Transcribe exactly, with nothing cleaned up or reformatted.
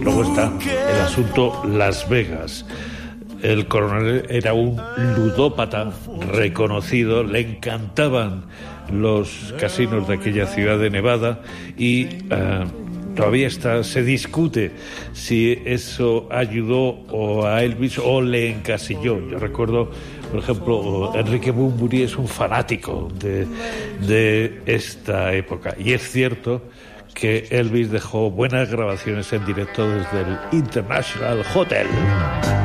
luego está el asunto Las Vegas. El coronel era un ludópata reconocido, le encantaban los casinos de aquella ciudad de Nevada y uh, todavía está, se discute si eso ayudó o a Elvis o le encasilló. Yo recuerdo, por ejemplo, Enrique Bunbury es un fanático de, de esta época, y es cierto que Elvis dejó buenas grabaciones en directo desde el International Hotel.